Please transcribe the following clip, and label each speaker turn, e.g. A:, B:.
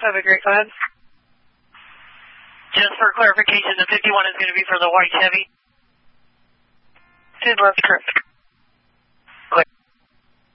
A: That'd be great. Go ahead.
B: Just for clarification, the 51 is going to be for the white Chevy?
A: That's correct.